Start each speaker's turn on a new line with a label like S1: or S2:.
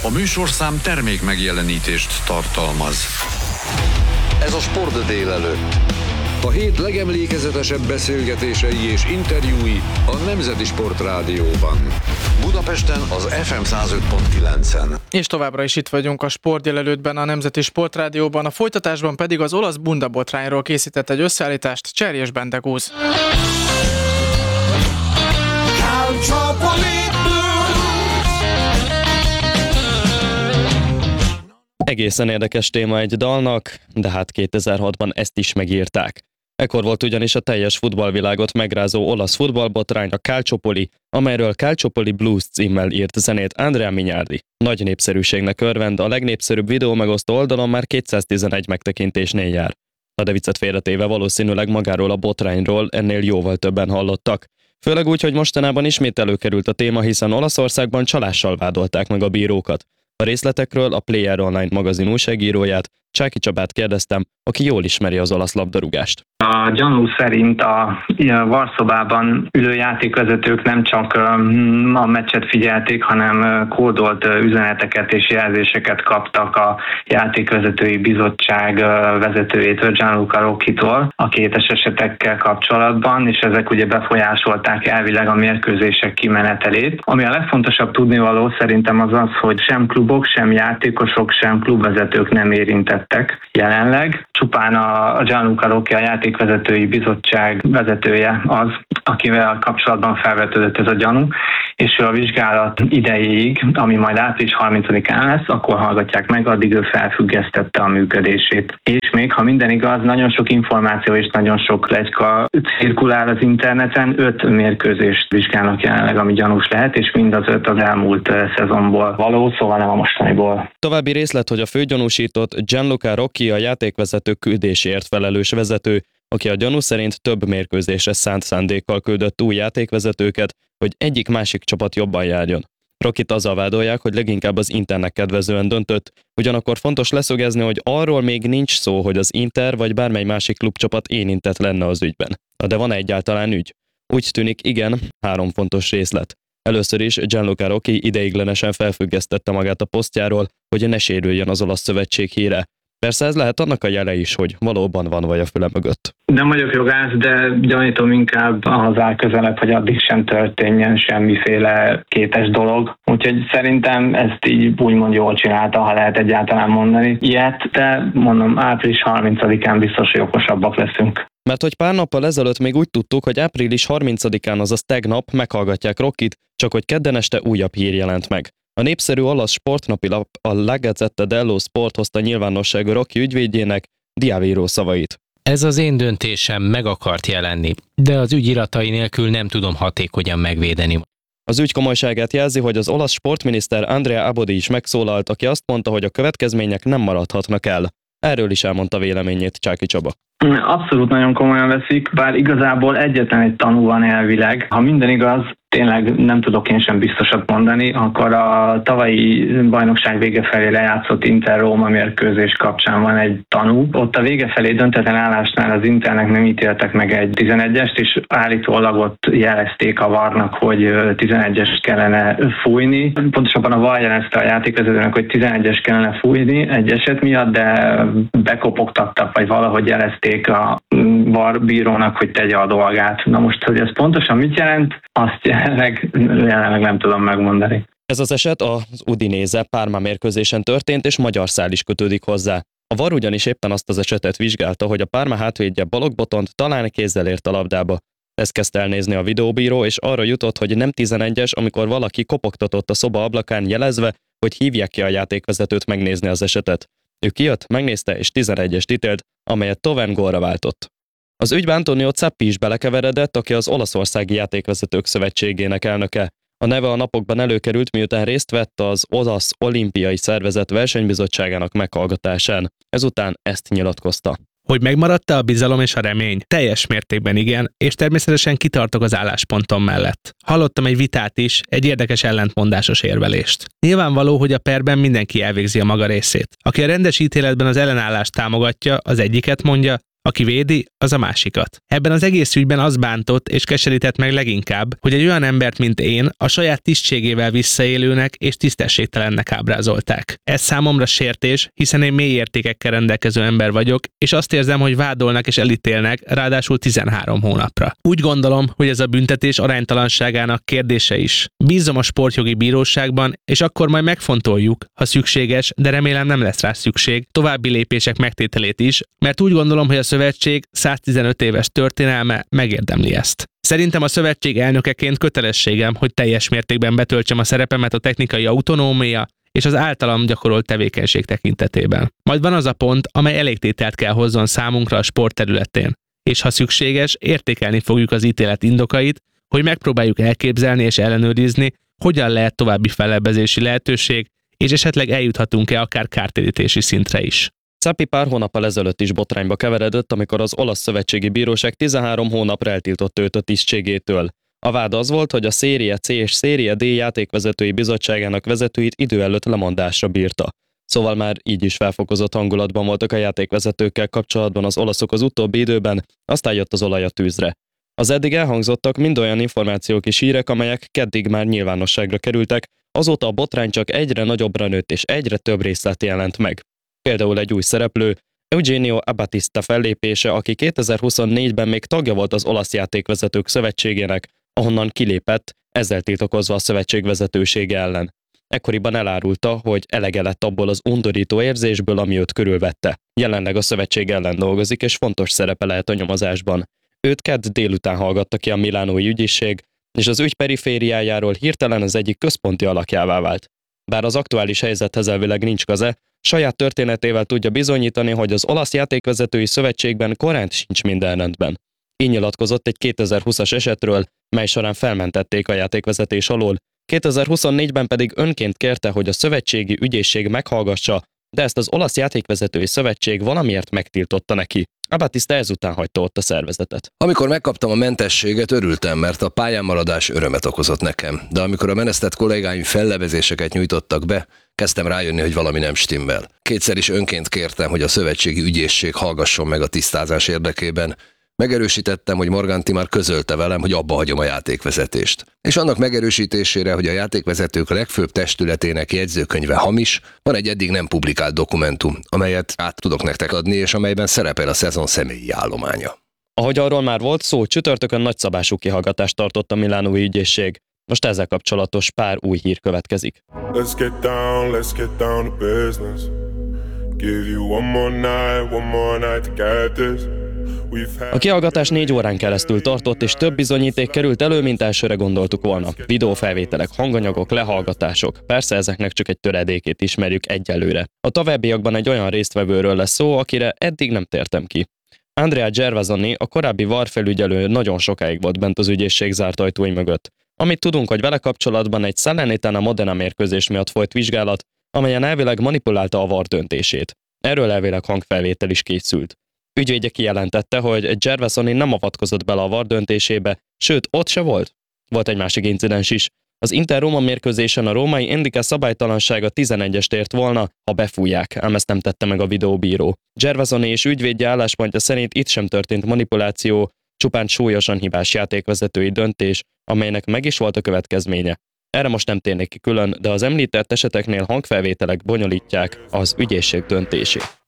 S1: A műsorszám termék megjelenítést tartalmaz.
S2: Ez a Sport délelőtt. A hét legemlékezetesebb beszélgetései és interjúi a Nemzeti Sportrádióban. Budapesten az FM 105.9-en.
S3: És továbbra is itt vagyunk a Sport délelőttben, a Nemzeti Sportrádióban, a folytatásban pedig az olasz bundabotrányról készített egy összeállítást Cserjes Bendegúz.
S4: Egészen érdekes téma egy dalnak, de hát 2006-ban ezt is megírták. Ekkor volt ugyanis a teljes futballvilágot megrázó olasz futballbotrány, a Calciopoli, amelyről Calciopoli Blues címmel írt zenét Andrea Mignardi. Nagy népszerűségnek örvend, a legnépszerűbb videó megosztó oldalon már 211 megtekintésnél jár. De viccet félretéve valószínűleg magáról a botrányról ennél jóval többen hallottak. Főleg úgy, hogy mostanában ismét előkerült a téma, hiszen Olaszországban csalással vádolták meg a bírókat. A részletekről a Player Online magazin újságíróját, Csáky Csabát kérdeztem, aki jól ismeri az olasz labdarúgást.
S5: A gyanú szerint a varszobában ülő játékvezetők nem csak a meccset figyelték, hanem kódolt üzeneteket és jelzéseket kaptak a játékvezetői bizottság vezetőjétől, Gianluca Roccitól a kétes esetekkel kapcsolatban, és ezek ugye befolyásolták elvileg a mérkőzések kimenetelét. Ami a legfontosabb tudnivaló szerintem az az, hogy sem klubok, sem játékosok, sem klubvezetők nem érintettek jelenleg. Csupán a Gianluca Rocci, a játékvezetői bizottság vezetője az, akivel kapcsolatban felvetődött ez a gyanú, és ő a vizsgálat idejéig, ami majd április 30-án lesz, akkor hallgatják meg, addig ő felfüggesztette a működését. És még, ha minden igaz, nagyon sok információ és nagyon sok pletyka cirkulál az interneten, 5 mérkőzést vizsgálnak jelenleg, ami gyanús lehet, és mind az 5 az elmúlt szezonból való, szóval nem a mostaniból.
S4: További részlet, hogy a főgyanúsított Gianluca Rocci a játékvezetők küldéséért felelős vezető, aki a gyanú szerint több mérkőzésre szánt szándékkal küldött új játékvezetőket, hogy egyik-másik csapat jobban járjon. Roccit azzal vádolják, hogy leginkább az Internek kedvezően döntött, ugyanakkor fontos leszögezni, hogy arról még nincs szó, hogy az Inter vagy bármely másik klubcsapat érintett lenne az ügyben. De van egyáltalán ügy? Úgy tűnik, igen, 3 fontos részlet. Először is Gianluca Rocci ideiglenesen felfüggesztette magát a posztjáról, hogy ne sérüljön az olasz szövetség híre. Persze ez lehet annak a jele is, hogy valóban van vaj a füle mögött.
S5: Nem vagyok jogász, de gyanítom inkább ahhoz áll közelebb, hogy addig sem történjen semmiféle kétes dolog. Úgyhogy szerintem ezt így úgymond jól csinálta, ha lehet egyáltalán mondani ilyet, de mondom, április 30-án biztos, hogy okosabbak leszünk.
S4: Mert hogy pár nappal ezelőtt még úgy tudtuk, hogy április 30-án, azaz tegnap meghallgatják Roccit, csak hogy kedden este újabb hír jelent meg. A népszerű olasz sportnapilap, a La Gazzetta dello Sport hozta nyilvánosságra Rocci ügyvédjének, Diavero szavait.
S6: Ez az én döntésem, meg akart jelenni, de az ügy iratai nélkül nem tudom hatékonyan megvédeni.
S4: Az ügy komolyságát jelzi, hogy az olasz sportminiszter Andrea Abodi is megszólalt, aki azt mondta, hogy a következmények nem maradhatnak el. Erről is elmondta véleményét Csáky Csaba.
S5: Abszolút nagyon komolyan veszik, bár igazából egyetlen egy tanú van elvileg. Ha minden igaz, tényleg nem tudok én sem biztosat mondani, akkor a tavalyi bajnokság vége felé lejátszott Inter-Róma mérkőzés kapcsán van egy tanú. Ott a vége felé döntetlen állásnál az Internek nem ítéltek meg egy 11-est, és állítólag ott jelezték a VAR-nak, hogy 11-est kellene fújni. Pontosabban a VAR jelezte a játékvezetőnek, hogy 11-est kellene fújni egy eset miatt, de bekopogtattak, vagy valahogy jelezték a VAR bírónak, hogy tegye a dolgát. Na most, hogy ez pontosan mit jelent, azt jelenleg nem tudom megmondani.
S4: Ez az eset az Udinese Parma mérkőzésen történt, és magyar szál is kötődik hozzá. A VAR ugyanis éppen azt az esetet vizsgálta, hogy a Parma hátvédje Balogh Botont talán kézzel ért a labdába. Ezt kezdte elnézni a videóbíró, és arra jutott, hogy nem 11-es, amikor valaki kopogtatott a szoba ablakán jelezve, hogy hívják ki a játékvezetőt megnézni az esetet. Ő kijött, megnézte és 11-est ítélt, amelyet Toven gólra váltott. Az ügybe Antonio Zappi is belekeveredett, aki az Olaszországi Játékvezetők Szövetségének elnöke. A neve a napokban előkerült, miután részt vett az Olasz Olimpiai Szervezet versenybizottságának meghallgatásán. Ezután ezt nyilatkozta.
S7: Hogy megmaradt-e a bizalom és a remény? Teljes mértékben igen, és természetesen kitartok az álláspontom mellett. Hallottam egy vitát is, egy érdekes ellentmondásos érvelést. Nyilvánvaló, hogy a perben mindenki elvégzi a maga részét. Aki a rendes ítéletben az ellenállást támogatja, az egyiket mondja, aki védi, az a másikat. Ebben az egész ügyben az bántott és keserített meg leginkább, hogy egy olyan embert, mint én, a saját tisztségével visszaélőnek és tisztességtelennek ábrázolták. Ez számomra sértés, hiszen én mély értékekkel rendelkező ember vagyok, és azt érzem, hogy vádolnak és elítélnek, ráadásul 13 hónapra. Úgy gondolom, hogy ez a büntetés aránytalanságának kérdése is. Bízom a sportjogi bíróságban, és akkor majd megfontoljuk, ha szükséges, de remélem nem lesz rá szükség, további lépések megtételét is, mert úgy gondolom, hogy a szövetség 115 éves történelme megérdemli ezt. Szerintem a szövetség elnökeként kötelességem, hogy teljes mértékben betöltsem a szerepemet a technikai autonómia és az általam gyakorolt tevékenység tekintetében. Majd van az a pont, amely elégtételt kell hozzon számunkra a sport területén, és ha szükséges, értékelni fogjuk az ítélet indokait, hogy megpróbáljuk elképzelni és ellenőrizni, hogyan lehet további fellebbezési lehetőség, és esetleg eljuthatunk-e akár kártérítési szintre is.
S4: Zappi pár hónappal ezelőtt is botrányba keveredett, amikor az olasz szövetségi bíróság 13 hónapra eltiltott őt a tisztségétől. A vád az volt, hogy a Serie C és Serie D játékvezetői bizottságának vezetőit idő előtt lemondásra bírta. Szóval már így is felfokozott hangulatban voltak a játékvezetőkkel kapcsolatban az olaszok az utóbbi időben, aztán jött az olaj a tűzre. Az eddig elhangzottak mind olyan információk és hírek, amelyek keddig már nyilvánosságra kerültek, azóta a botrány csak egyre nagyobbra nőtt és egyre több részlet jelent meg. Például egy új szereplő, Eugenio Abatista fellépése, aki 2024-ben még tagja volt az olasz játékvezetők szövetségének, ahonnan kilépett, ezzel tiltakozva a szövetség vezetősége ellen. Ekkoriban elárulta, hogy elege lett abból az undorító érzésből, ami őt körülvette. Jelenleg a szövetség ellen dolgozik, és fontos szerepe lehet a nyomozásban. Őt kedd délután hallgatta ki a milánói ügyészség, és az ügy perifériájáról hirtelen az egyik központi alakjává vált. Bár az aktuális helyzethez elvileg nincs köze, saját történetével tudja bizonyítani, hogy az olasz játékvezetői szövetségben korán sincs minden rendben. Így nyilatkozott egy 2020-as esetről, mely során felmentették a játékvezetés alól, 2024-ben pedig önként kérte, hogy a szövetségi ügyészség meghallgassa, de ezt az olasz játékvezetői szövetség valamiért megtiltotta neki. Abatista ezután hagyta ott a szervezetet.
S8: Amikor megkaptam a mentességet, örültem, mert a pályánmaradás örömet okozott nekem. De amikor a menesztett kollégáim fellebbezéseket nyújtottak be, kezdtem rájönni, hogy valami nem stimmel. Kétszer is önként kértem, hogy a szövetségi ügyészség hallgasson meg a tisztázás érdekében. Megerősítettem, hogy Morganti már közölte velem, hogy abba hagyom a játékvezetést. És annak megerősítésére, hogy a játékvezetők legfőbb testületének jegyzőkönyve hamis, van egy eddig nem publikált dokumentum, amelyet át tudok nektek adni, és amelyben szerepel a szezon személyi állománya.
S4: Ahogy arról már volt szó, csütörtökön nagyszabású kihallgatást tartott a milánói ügyészség. Most ezzel kapcsolatos pár új hír következik.
S9: Let's get down to business. Give you one more night to get this.
S4: A kihallgatás 4 órán keresztül tartott, és több bizonyíték került elő, mint elsőre gondoltuk volna. Videófelvételek, hanganyagok, lehallgatások. Persze ezeknek csak egy töredékét ismerjük egyelőre. A továbbiakban egy olyan résztvevőről lesz szó, akire eddig nem tértem ki. Andrea Gervasoni, a korábbi VAR felügyelő, nagyon sokáig volt bent az ügyészség zárt ajtói mögött. Amit tudunk, hogy vele kapcsolatban egy Salernitana Modena mérkőzés miatt folyt vizsgálat, amelyen elvileg manipulálta a VAR döntését. Erről elvileg hangfelvétel is készült. Ügyvédje kijelentette, hogy Gervasoni nem avatkozott bele a VAR döntésébe, sőt, ott se volt. Volt egy másik incidens is. Az Inter-Róma mérkőzésen a római Indika szabálytalansága 11-est ért volna, ha befújják, ám ezt nem tette meg a videóbíró. Gervasoni és ügyvédje álláspontja szerint itt sem történt manipuláció, csupán súlyosan hibás játékvezetői döntés, amelynek meg is volt a következménye. Erre most nem térnék ki külön, de az említett eseteknél hangfelvételek bonyolítják az ügyészség döntését.